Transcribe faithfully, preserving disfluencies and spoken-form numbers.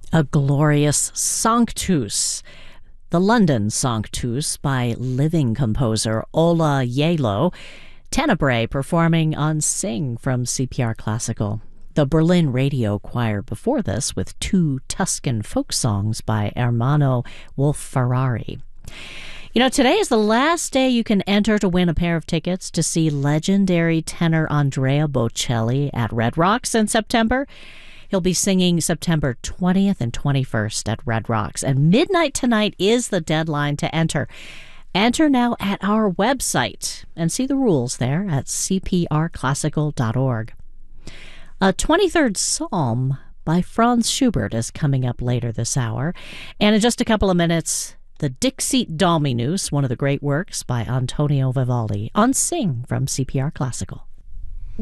A glorious Sanctus, the London Sanctus by living composer Ola Yalo, Tenebrae performing on Sing from C P R Classical. The Berlin Radio Choir before this with two Tuscan folk songs by Ermanno Wolf-Ferrari. You know, today is the last day you can enter to win a pair of tickets to see legendary tenor Andrea Bocelli at Red Rocks in September. He'll be singing September twentieth and twenty-first at Red Rocks, and midnight tonight is the deadline to enter. Enter now at our website and see the rules there at c p r classical dot org. A twenty-third Psalm by Franz Schubert is coming up later this hour, and in just a couple of minutes, the Dixit Dominus, one of the great works by Antonio Vivaldi, on Sing from C P R Classical.